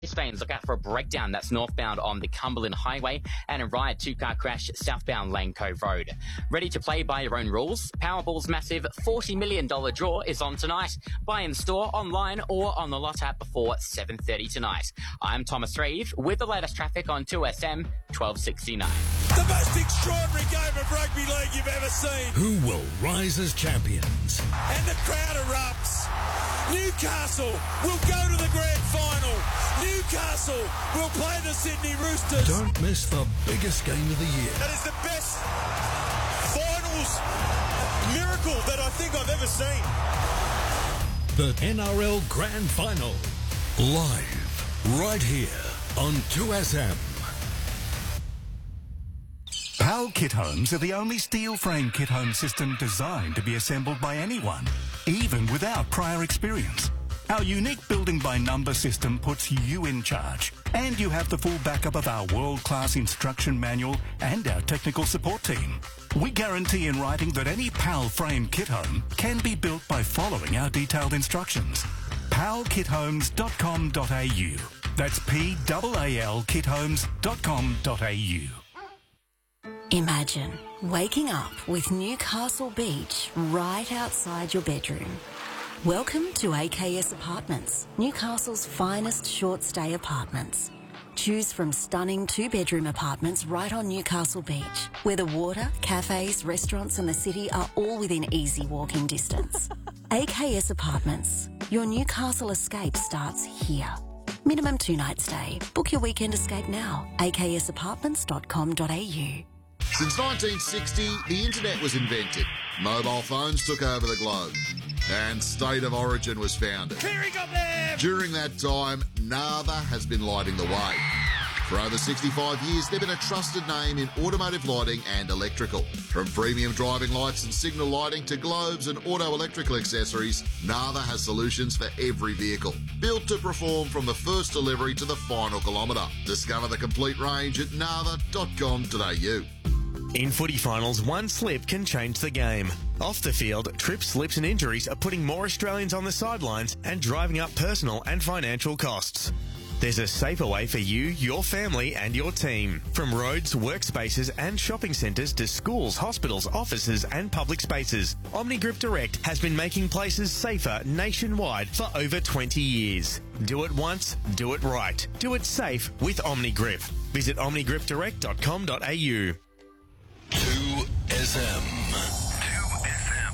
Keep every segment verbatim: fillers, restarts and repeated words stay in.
Brisbane's look out for a breakdown that's northbound on the Cumberland Highway and a riot two-car crash southbound Lane Cove Road. Ready to play by your own rules? Powerball's massive forty million dollars draw is on tonight. Buy in store, online or on the Lot app before seven thirty tonight. I'm Thomas Reeve with the latest traffic on two S M twelve sixty-nine. The most extraordinary game of rugby league you've ever seen. Who will rise as champions? And the crowd erupts. Newcastle will go to the grand final. Newcastle will play the Sydney Roosters. Don't miss the biggest game of the year. That is the best finals miracle that I think I've ever seen. The N R L Grand Final. Live, right here on two S M. PAL Kit Homes are the only steel frame kit home system designed to be assembled by anyone, even without prior experience. Our unique building by number system puts you in charge, and you have the full backup of our world-class instruction manual and our technical support team. We guarantee in writing that any PAL frame kit home can be built by following our detailed instructions. pal kit homes dot com dot a u. That's P A A L kit homes dot com dot a u. Imagine waking up with Newcastle Beach right outside your bedroom. Welcome to A K S Apartments, Newcastle's finest short-stay apartments. Choose from stunning two-bedroom apartments right on Newcastle Beach, where the water, cafes, restaurants and the city are all within easy walking distance. A K S Apartments, your Newcastle escape starts here. Minimum two-night stay. Book your weekend escape now. a k s apartments dot com dot a u. Since nineteen sixty, the internet was invented. Mobile phones took over the globe. And State of Origin was founded. Clearing up there! During that time, Nava has been lighting the way. For over sixty-five years, they've been a trusted name in automotive lighting and electrical. From premium driving lights and signal lighting to globes and auto electrical accessories, Nava has solutions for every vehicle. Built to perform from the first delivery to the final kilometre. Discover the complete range at nava dot com dot a u. In footy finals, one slip can change the game. Off the field, trips, slips and injuries are putting more Australians on the sidelines and driving up personal and financial costs. There's a safer way for you, your family and your team. From roads, workspaces and shopping centres to schools, hospitals, offices and public spaces, OmniGrip Direct has been making places safer nationwide for over twenty years. Do it once, do it right. Do it safe with OmniGrip. Visit omni grip direct dot com dot a u. two S M. two S M.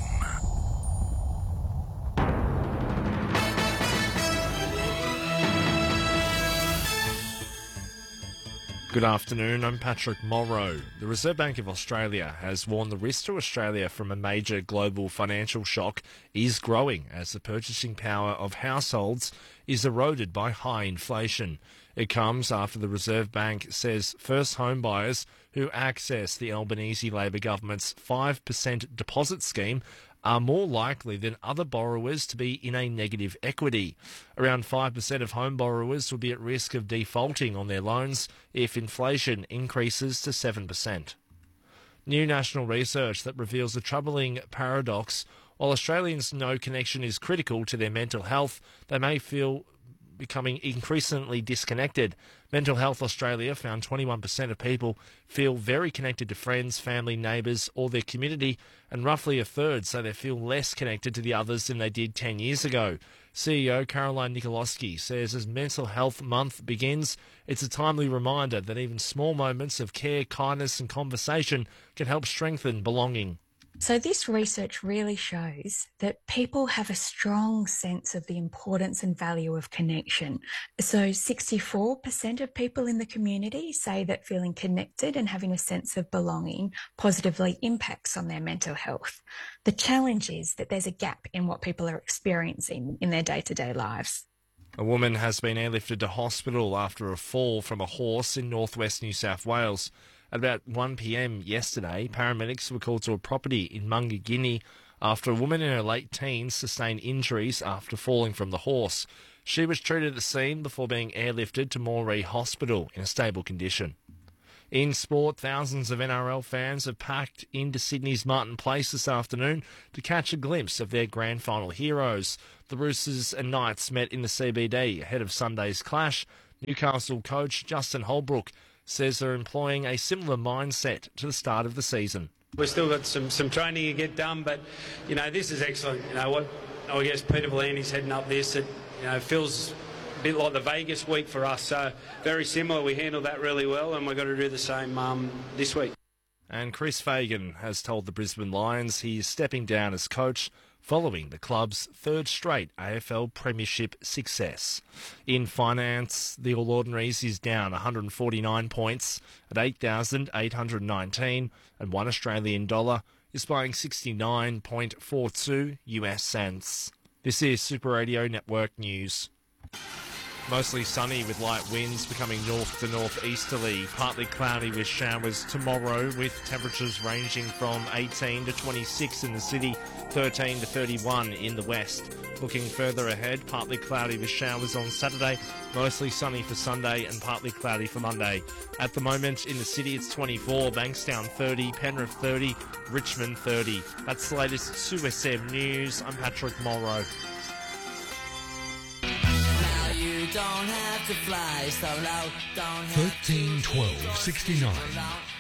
Good afternoon, I'm Patrick Morrow. The Reserve Bank of Australia has warned the risk to Australia from a major global financial shock is growing as the purchasing power of households is eroded by high inflation. It comes after the Reserve Bank says first home buyers who access the Albanese Labor government's five percent deposit scheme are more likely than other borrowers to be in a negative equity. Around five percent of home borrowers will be at risk of defaulting on their loans if inflation increases to seven percent. New national research that reveals a troubling paradox. While Australians know connection is critical to their mental health, they may feel becoming increasingly disconnected. Mental Health Australia found twenty-one percent of people feel very connected to friends, family, neighbours or their community, and roughly a third say they feel less connected to the others than they did ten years ago. C E O Caroline Nikolowski says as Mental Health Month begins, it's a timely reminder that even small moments of care, kindness and conversation can help strengthen belonging. So this research really shows that people have a strong sense of the importance and value of connection. So sixty-four percent of people in the community say that feeling connected and having a sense of belonging positively impacts on their mental health. The challenge is that there's a gap in what people are experiencing in their day-to-day lives. A woman has been airlifted to hospital after a fall from a horse in northwest New South Wales. At about one p m yesterday, paramedics were called to a property in Mungagini after a woman in her late teens sustained injuries after falling from the horse. She was treated at the scene before being airlifted to Moree Hospital in a stable condition. In sport, thousands of N R L fans have packed into Sydney's Martin Place this afternoon to catch a glimpse of their grand final heroes. The Roosters and Knights met in the C B D ahead of Sunday's clash. Newcastle coach Justin Holbrook says they're employing a similar mindset to the start of the season. We've still got some, some training to get done, but, you know, this is excellent. You know, what I guess Peter V'landys heading up this, it, you know, feels a bit like the Vegas week for us. So very similar. We handled that really well, and we've got to do the same um, this week. And Chris Fagan has told the Brisbane Lions he is stepping down as coach following the club's third straight A F L Premiership success. In finance, the All Ordinaries is down one hundred forty-nine points at eight thousand eight hundred nineteen, and one Australian dollar is buying sixty-nine point four two U S cents. This is Super Radio Network News. Mostly sunny with light winds becoming north to northeasterly. Partly cloudy with showers tomorrow, with temperatures ranging from eighteen to twenty-six in the city, thirteen to thirty-one in the west. Looking further ahead, partly cloudy with showers on Saturday, mostly sunny for Sunday and partly cloudy for Monday. At the moment in the city it's twenty-four, Bankstown thirty, Penrith thirty, Richmond thirty. That's the latest Two S M News. I'm Patrick Morrow. Don't have to fly so low. Don't have thirteen twelve sixty-nine.